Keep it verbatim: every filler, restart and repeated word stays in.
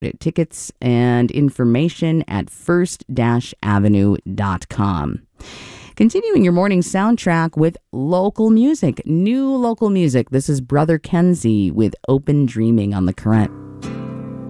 Tickets and information at first avenue dot com. Continuing your morning soundtrack with local music, new local music. This is Brother Kenzie with Open Dreaming on The Current.